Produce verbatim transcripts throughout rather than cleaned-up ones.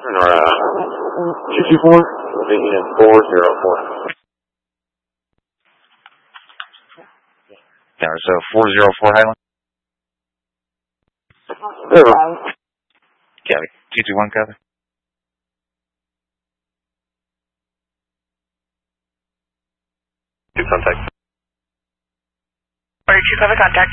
Or, uh, two two four? Speaking of four zero four. Tower, so four zero four Highland? Zero. Copy. two two one, copy. Two contact. Order two, cover contact.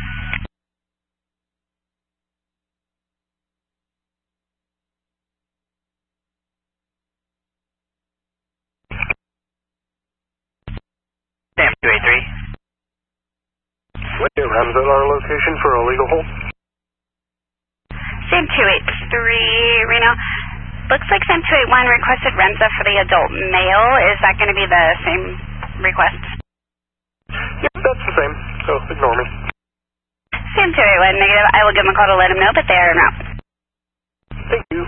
Sam two eight three. Wait, Ram's at our location for a legal hold. Sam two eight three, Reno. Looks like Sam two eight one requested Remza for the adult male. Is that going to be the same request? Yep, that's the same, so ignore me. Sam two eight one, negative. I will give him a call to let him know, but they are en route. Thank you.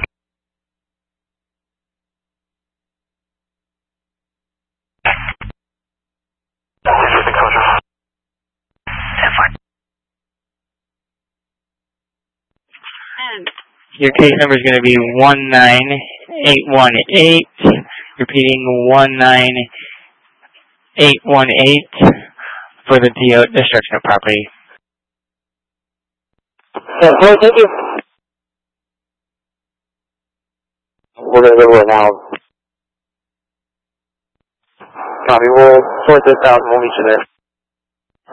So far. Your case number is going to be one nine eight one eight. Repeating one nine eight one eight for the D O destruction of property. Yeah, well, thank you. We're going to go right now. Copy, we'll sort this out and we'll meet you there.